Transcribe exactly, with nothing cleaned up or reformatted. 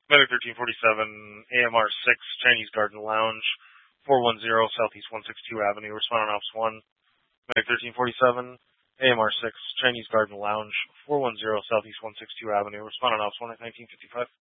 Medic thirteen forty-seven, A M R six, Chinese Garden Lounge, four one zero Southeast one sixty-two Avenue, respond on Ops one. Medic thirteen forty-seven, A M R six, Chinese Garden Lounge, four one zero Southeast one sixty-two Avenue, respond on Ops one at nineteen fifty-five.